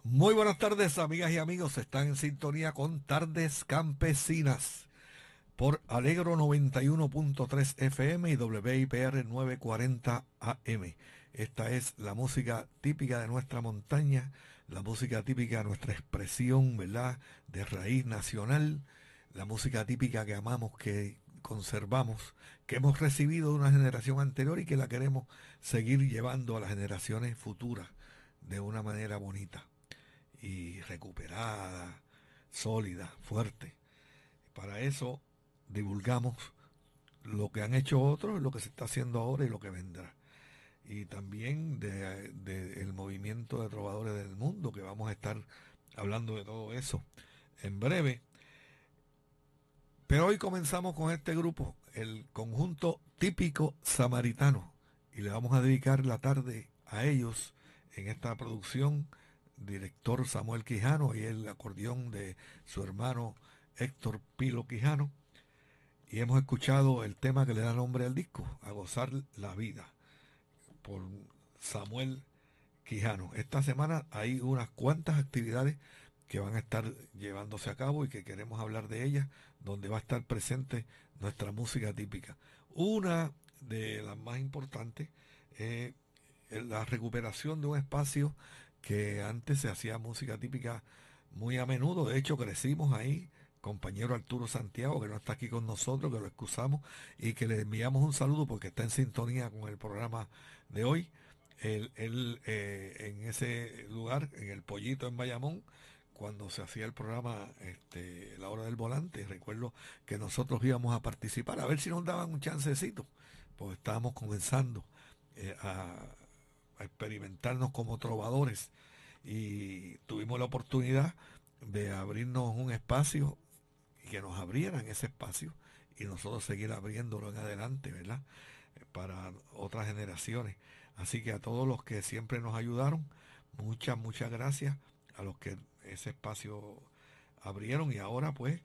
Muy buenas tardes, amigas y amigos. Están en sintonía con Tardes Campesinas por Alegro 91.3 FM y WIPR 940 AM. Esta es la música típica de nuestra montaña, la música típica de nuestra expresión, ¿verdad? De raíz nacional, la música típica que amamos, que conservamos, que hemos recibido de una generación anterior y que la queremos seguir llevando a las generaciones futuras de una manera bonita y recuperada, sólida, fuerte. Para eso divulgamos lo que han hecho otros, lo que se está haciendo ahora y lo que vendrá. Y también de el movimiento de trovadores del mundo, que vamos a estar hablando de todo eso en breve. Pero hoy comenzamos con este grupo, el conjunto típico samaritano, y le vamos a dedicar la tarde a ellos en esta producción. Director Samuel Quijano y el acordeón de su hermano Héctor Pilo Quijano. Y hemos escuchado el tema que le da nombre al disco, A Gozar la Vida, por Samuel Quijano. Esta semana hay unas cuantas actividades que van a estar llevándose a cabo y que queremos hablar de ellas, donde va a estar presente nuestra música típica. Una de las más importantes es la recuperación de un espacio que antes se hacía música típica muy a menudo. De hecho, crecimos ahí. Compañero Arturo Santiago, que no está aquí con nosotros, que lo excusamos y que le enviamos un saludo porque está en sintonía con el programa de hoy. En ese lugar, en el Pollito en Bayamón, cuando se hacía el programa La Hora del Volante, recuerdo que nosotros íbamos a participar, a ver si nos daban un chancecito, porque estábamos comenzando eh, a, a experimentarnos como trovadores y tuvimos la oportunidad de abrirnos un espacio y que nos abrieran ese espacio y nosotros seguir abriéndolo en adelante, ¿verdad? Para otras generaciones. Así que a todos los que siempre nos ayudaron, muchas gracias a los que ese espacio abrieron y ahora pues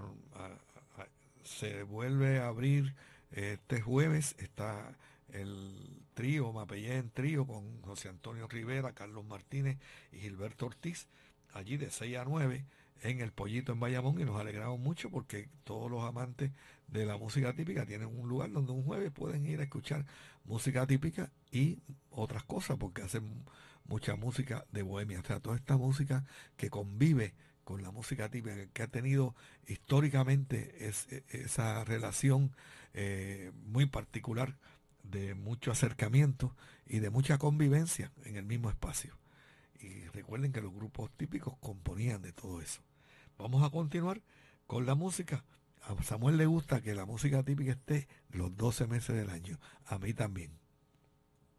se vuelve a abrir este jueves. Está el trío, Mapellén Trío, con José Antonio Rivera, Carlos Martínez y Gilberto Ortiz, allí de 6 a 9 en el Pollito en Bayamón, y nos alegramos mucho porque todos los amantes de la música típica tienen un lugar donde un jueves pueden ir a escuchar música típica y otras cosas, porque hacen mucha música de bohemia, o sea, toda esta música que convive con la música típica, que ha tenido históricamente esa relación muy particular de mucho acercamiento y de mucha convivencia en el mismo espacio. Y recuerden que los grupos típicos componían de todo eso. Vamos a continuar con la música. A Samuel le gusta que la música típica esté los 12 meses del año. A mí también.